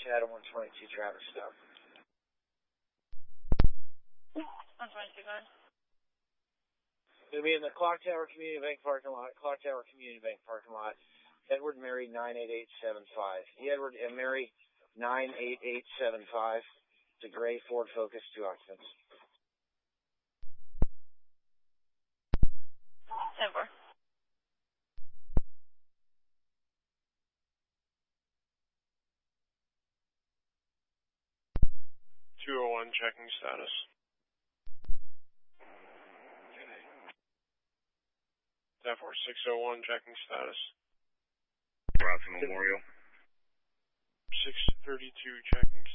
Adam 122 traffic stop. 122, go ahead. It'll be in the Clock Tower Community Bank parking lot. Clock Tower Community Bank parking lot. Edward and Mary 98875. Edward and Mary 98875. It's a gray Ford Focus, 2 occupants. 10-4. Checking status. Therefore, 601 checking status. Route to Memorial. 632 checking